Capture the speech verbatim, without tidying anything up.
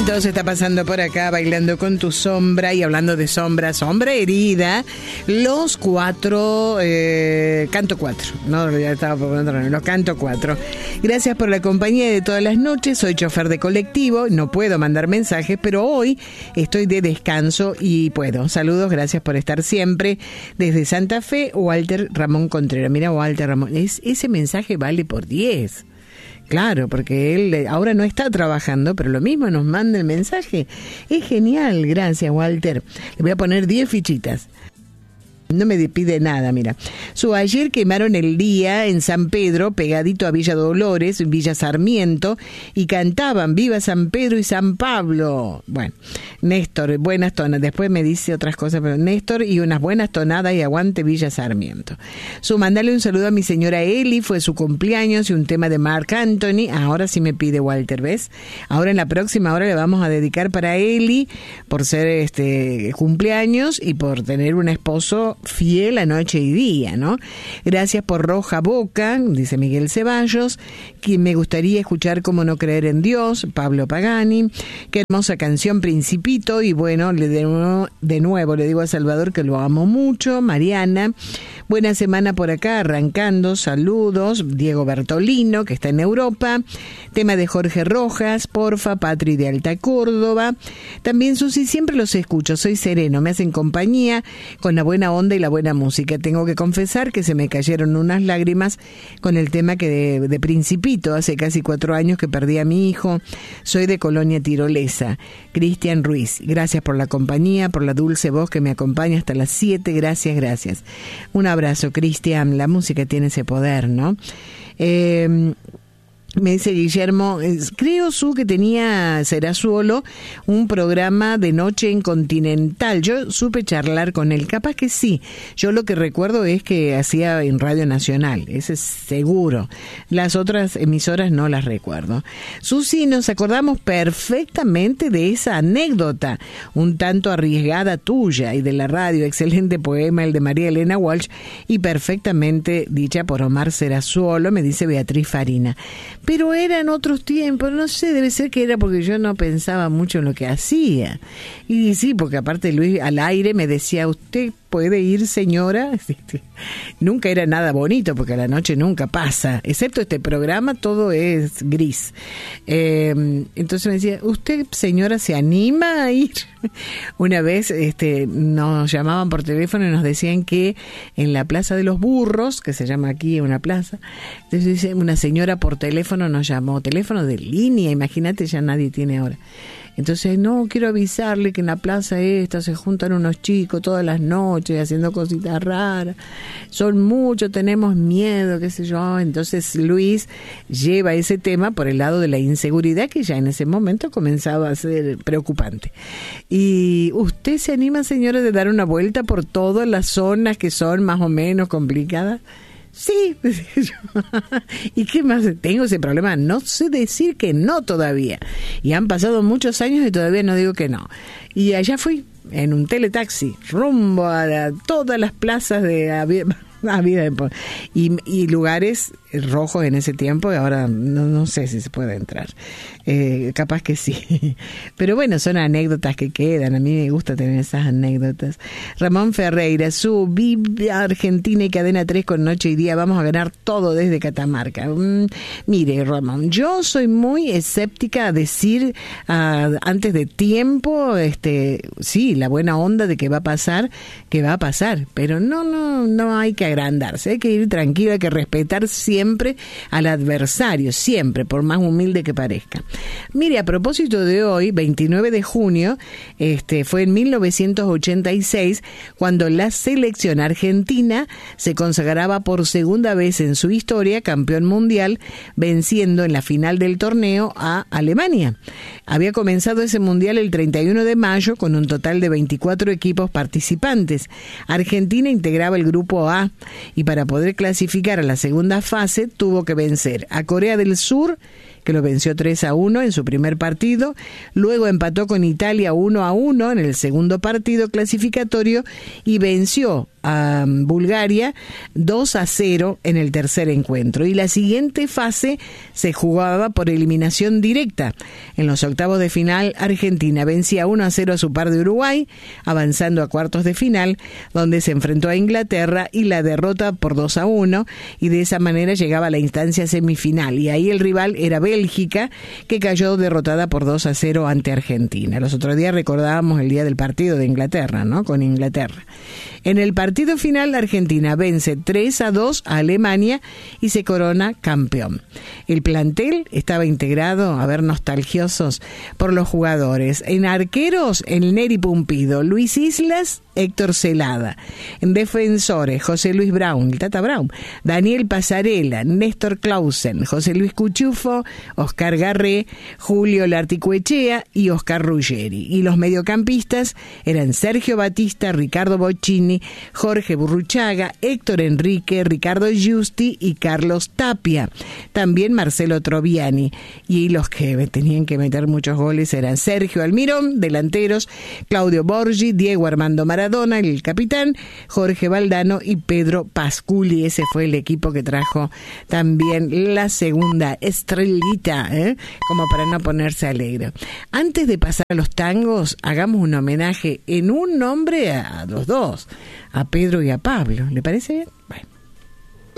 Vientos está pasando por acá, bailando con tu sombra. Y hablando de sombra, sombra herida, los cuatro, eh, canto cuatro, no, ya estaba por poner, los canto cuatro. Gracias por la compañía de todas las noches. Soy chofer de colectivo, no puedo mandar mensajes, pero hoy estoy de descanso y puedo. Saludos, gracias por estar siempre. Desde Santa Fe, Walter Ramón Contreras. Mira, Walter Ramón, es, ese mensaje vale por diez. Claro, porque él ahora no está trabajando, pero lo mismo nos manda el mensaje. Es genial, gracias, Walter. Le voy a poner diez fichitas. No me pide nada, mira. Su ayer quemaron el día en San Pedro, pegadito a Villa Dolores, Villa Sarmiento, y cantaban Viva San Pedro y San Pablo. Bueno, Néstor, buenas tonadas. Después me dice otras cosas, pero Néstor y unas buenas tonadas y aguante Villa Sarmiento. Su mandarle un saludo a mi señora Eli, fue su cumpleaños y un tema de Marc Anthony. Ahora sí me pide Walter, ¿ves? Ahora en la próxima hora le vamos a dedicar para Eli por ser este cumpleaños y por tener un esposo fiel a noche y día, ¿no? Gracias por Roja Boca, dice Miguel Ceballos, que me gustaría escuchar Cómo no creer en Dios, Pablo Pagani. Qué hermosa canción, Principito. Y bueno, le de, nuevo, de nuevo le digo a Salvador que lo amo mucho. Mariana, buena semana por acá, arrancando, saludos. Diego Bertolino, que está en Europa. Tema de Jorge Rojas, porfa, Patri de Alta Córdoba. También, Susi, siempre los escucho, soy sereno, me hacen compañía con la buena onda y la buena música. Tengo que confesar que se me cayeron unas lágrimas con el tema que de, de Principito, hace casi cuatro años que perdí a mi hijo. Soy de Colonia Tirolesa. Cristian Ruiz, gracias por la compañía, por la dulce voz que me acompaña hasta las siete. Gracias, gracias. Un abrazo, Cristian. La música tiene ese poder, ¿no? Eh... Me dice Guillermo, creo su que tenía Serazuolo un programa de noche en Continental. Yo supe charlar con él, capaz que sí. Yo lo que recuerdo es que hacía en Radio Nacional, ese es seguro. Las otras emisoras no las recuerdo. Susi, nos acordamos perfectamente de esa anécdota, un tanto arriesgada tuya y de la radio. Excelente poema el de María Elena Walsh y perfectamente dicha por Omar Serazuolo, me dice Beatriz Farina. Pero eran otros tiempos, no sé, debe ser que era porque yo no pensaba mucho en lo que hacía. Y sí, porque aparte Luis al aire me decía, ¿usted puede ir, señora? Nunca era nada bonito, porque a la noche nunca pasa, excepto este programa, todo es gris. Eh, entonces me decía, ¿usted, señora, se anima a ir? Una vez este, nos llamaban por teléfono y nos decían que en la Plaza de los Burros, que se llama aquí una plaza, entonces dice, una señora por teléfono nos llamó, teléfono de línea, imagínate, ya nadie tiene ahora. Entonces, no, quiero avisarle que en la plaza esta se juntan unos chicos todas las noches haciendo cositas raras. Son muchos, tenemos miedo, qué sé yo. Entonces, Luis lleva ese tema por el lado de la inseguridad que ya en ese momento comenzaba a ser preocupante. ¿Y usted se anima, señora, de dar una vuelta por todas las zonas que son más o menos complicadas? Sí, ¿y qué más? Tengo ese problema, no sé decir que no todavía. Y han pasado muchos años y todavía no digo que no. Y allá fui, en un teletaxi, rumbo a la, todas las plazas de a vida y, y lugares rojos en ese tiempo, y ahora no, no sé si se puede entrar. Eh, capaz que sí. Pero bueno, son anécdotas que quedan. A mí me gusta tener esas anécdotas. Ramón Ferreira, su Viva Argentina y Cadena tres con Noche y Día. Vamos a ganar todo desde Catamarca. Mm, mire, Ramón, yo soy muy escéptica a decir uh, antes de tiempo, este, sí, la buena onda de que va a pasar, que va a pasar. Pero no, no, no hay que agrandarse. Hay que ir tranquilo, hay que respetar siempre al adversario, siempre, por más humilde que parezca. Mire, a propósito de hoy, veintinueve de junio, este, fue en mil novecientos ochenta y seis cuando la selección argentina se consagraba por segunda vez en su historia campeón mundial, venciendo en la final del torneo a Alemania. Había comenzado ese mundial el treinta y uno de mayo con un total de veinticuatro equipos participantes. Argentina integraba el grupo A y para poder clasificar a la segunda fase tuvo que vencer a Corea del Sur que lo venció tres a uno en su primer partido. Luego empató con Italia uno a uno en el segundo partido clasificatorio y venció a Bulgaria dos a cero en el tercer encuentro. Y la siguiente fase se jugaba por eliminación directa. En los octavos de final, Argentina vencía uno a cero a su par de Uruguay, avanzando a cuartos de final, donde se enfrentó a Inglaterra y la derrota por dos a uno, y de esa manera llegaba a la instancia semifinal. Y ahí el rival era Bélgica, que cayó derrotada por dos a cero ante Argentina. Los otros días recordábamos el día del partido de Inglaterra, ¿no? Con Inglaterra. En el partido final, Argentina vence tres a dos a Alemania y se corona campeón. El plantel estaba integrado, a ver, nostalgiosos, por los jugadores. En arqueros, el Neri Pumpido, Luis Islas, Héctor Celada. En defensores, José Luis Brown, el Tata Brown, Daniel Pasarela, Néstor Clausen, José Luis Cuchufo, Oscar Garré, Julio Larticuechea y Oscar Ruggeri. Y los mediocampistas eran Sergio Batista, Ricardo Bocchini, Jorge Burruchaga, Héctor Enrique, Ricardo Giusti y Carlos Tapia. También Marcelo Troviani. Y los que tenían que meter muchos goles eran Sergio Almirón, delanteros, Claudio Borgi, Diego Armando Maradona, el capitán, Jorge Valdano y Pedro Pasculi. Ese fue el equipo que trajo también la segunda estrellita, ¿eh? Como para no ponerse alegre. Antes de pasar a los tangos, hagamos un homenaje en un nombre a los dos, a Pedro y a Pablo. ¿Le parece bien? Bueno.